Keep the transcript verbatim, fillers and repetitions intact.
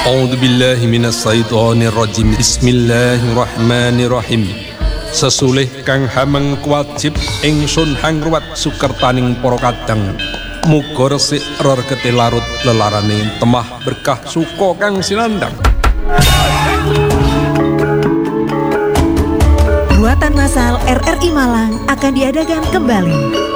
A'udzu billahi minasyaitonir rajim. Bismillahirrahmanirrahim. Sesulih kang hameng wajib ingsun hangruwat sukertaning para kadang. Muga resik rergete larut lelarane temah berkah suka kang sinandang. Ruatan Masal R R I Malang akan diadakan kembali.